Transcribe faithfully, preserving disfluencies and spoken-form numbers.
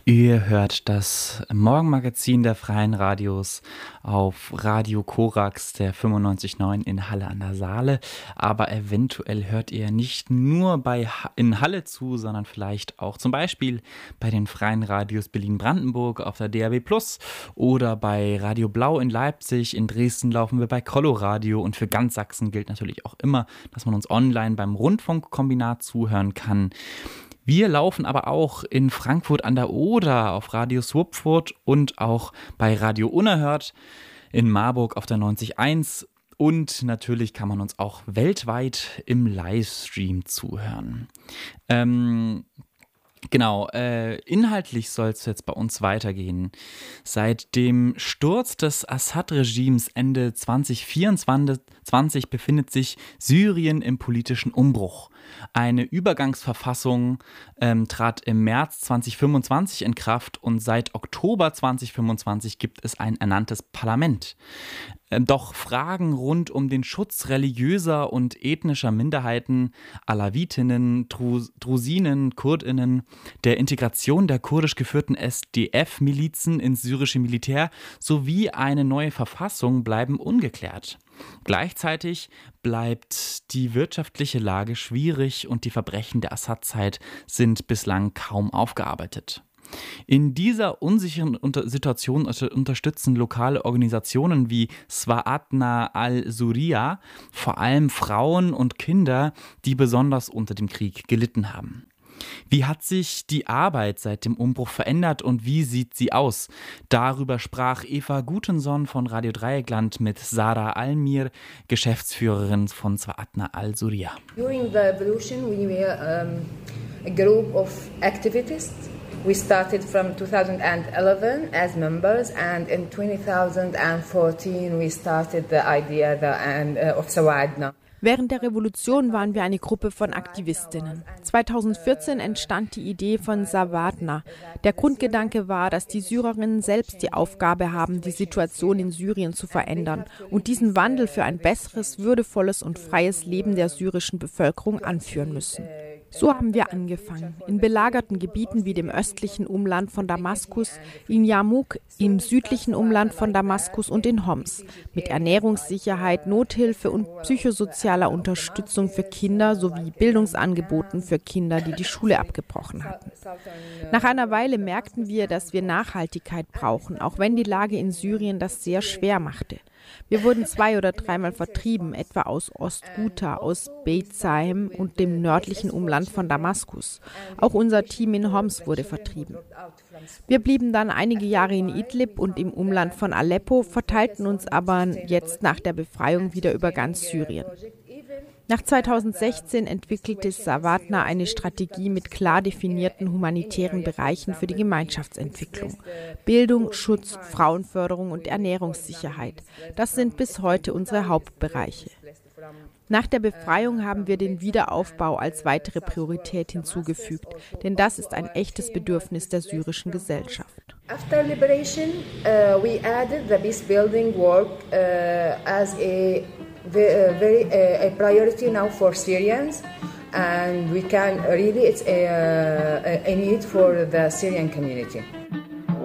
Ihr hört das Morgenmagazin der Freien Radios auf Radio Korax, der fünfundneunzig Komma neun in Halle an der Saale. Aber eventuell hört ihr nicht nur bei ha- in Halle zu, sondern vielleicht auch zum Beispiel bei den Freien Radios Berlin-Brandenburg auf der D A B Plus oder bei Radio Blau in Leipzig. In Dresden laufen wir bei Coloradio und für ganz Sachsen gilt natürlich auch immer, dass man uns online beim Rundfunkkombinat zuhören kann. Wir laufen aber auch in Frankfurt an der Oder auf Radio Swupfurt und auch bei Radio Unerhört in Marburg auf der neunzig Komma eins. Und natürlich kann man uns auch weltweit im Livestream zuhören. Ähm, genau, äh, inhaltlich soll es jetzt bei uns weitergehen. Seit dem Sturz des Assad-Regimes Ende zwanzig vierundzwanzig befindet sich Syrien im politischen Umbruch. Eine Übergangsverfassung ähm, trat im März zwanzig fünfundzwanzig in Kraft und seit Oktober zwanzig fünfundzwanzig gibt es ein ernanntes Parlament. Ähm, doch Fragen rund um den Schutz religiöser und ethnischer Minderheiten, Alawitinnen, Drus- Drusinen, Kurdinnen, der Integration der kurdisch geführten S D F-Milizen ins syrische Militär sowie eine neue Verfassung bleiben ungeklärt. Gleichzeitig bleibt die wirtschaftliche Lage schwierig und die Verbrechen der Assad-Zeit sind bislang kaum aufgearbeitet. In dieser unsicheren Unter- Situation unter- unterstützen lokale Organisationen wie Swaatna al-Suriyah vor allem Frauen und Kinder, die besonders unter dem Krieg gelitten haben. Wie hat sich die Arbeit seit dem Umbruch verändert und wie sieht sie aus? Darüber sprach Eva Gutenson von Radio Dreieckland mit Sarah Almir, Geschäftsführerin von Swaatna al-Suriyah. During the revolution, we were um, a group of activists. We started from two thousand eleven as members, and in twenty fourteen we started the idea the, and, uh, of Sawadna. Während der Revolution waren wir eine Gruppe von Aktivistinnen. zweitausendvierzehn entstand die Idee von Sawadna. Der Grundgedanke war, dass die Syrerinnen selbst die Aufgabe haben, die Situation in Syrien zu verändern und diesen Wandel für ein besseres, würdevolles und freies Leben der syrischen Bevölkerung anführen müssen. So haben wir angefangen, in belagerten Gebieten wie dem östlichen Umland von Damaskus, in Yarmouk, im südlichen Umland von Damaskus und in Homs, mit Ernährungssicherheit, Nothilfe und psychosozialer Unterstützung für Kinder sowie Bildungsangeboten für Kinder, die die Schule abgebrochen hatten. Nach einer Weile merkten wir, dass wir Nachhaltigkeit brauchen, auch wenn die Lage in Syrien das sehr schwer machte. Wir wurden zwei- oder dreimal vertrieben, etwa aus Ostghouta, aus Beit Sahem und dem nördlichen Umland von Damaskus. Auch unser Team in Homs wurde vertrieben. Wir blieben dann einige Jahre in Idlib und im Umland von Aleppo, verteilten uns aber jetzt nach der Befreiung wieder über ganz Syrien. Nach zweitausendsechzehn entwickelte Sawadna eine Strategie mit klar definierten humanitären Bereichen für die Gemeinschaftsentwicklung. Bildung, Schutz, Frauenförderung und Ernährungssicherheit. Das sind bis heute unsere Hauptbereiche. Nach der Befreiung haben wir den Wiederaufbau als weitere Priorität hinzugefügt, denn das ist ein echtes Bedürfnis der syrischen Gesellschaft. After liberation, uh, we added the peace building work uh, as a very uh, a priority now for Syrians, and we can really it's a, a need for the Syrian community.